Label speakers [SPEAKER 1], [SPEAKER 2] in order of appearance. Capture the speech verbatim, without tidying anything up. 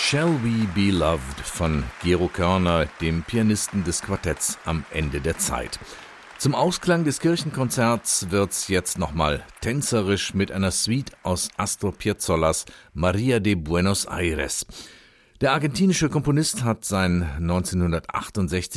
[SPEAKER 1] Shall We Be Loved von Gero Körner, dem Pianisten des Quartetts am Ende der Zeit. Zum Ausklang des Kirchenkonzerts wird's jetzt nochmal tänzerisch mit einer Suite aus Astor Piazzolas Maria de Buenos Aires. Der argentinische Komponist hat sein neunzehnhundertachtundsechzig